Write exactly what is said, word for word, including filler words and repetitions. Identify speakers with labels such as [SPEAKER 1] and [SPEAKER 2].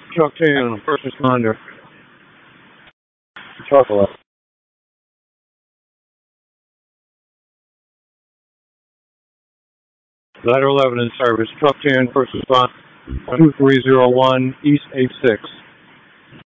[SPEAKER 1] Truck ten, first responder. Truck left. Ladder eleven in service. Truck ten, first response. two three zero one East eight six.